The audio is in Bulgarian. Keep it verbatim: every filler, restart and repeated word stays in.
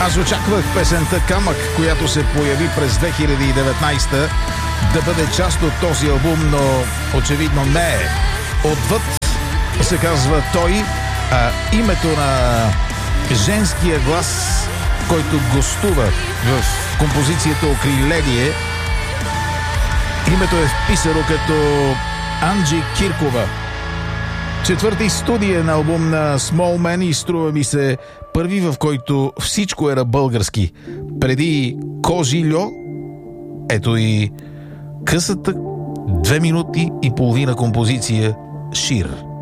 Аз очаквах песента "Камък", която се появи през две хиляди и деветнайсета, да бъде част от този албум, но очевидно не е. "Отвъд" се казва той, а името на женския глас, който гостува в композицията "Окриление", името е вписано като Анджи Киркова. Четвърти студия на албум на Small Man и струва ми се първи, в който всичко е на български. Преди "Кожило", ето и късата две минути и половина композиция "Шир".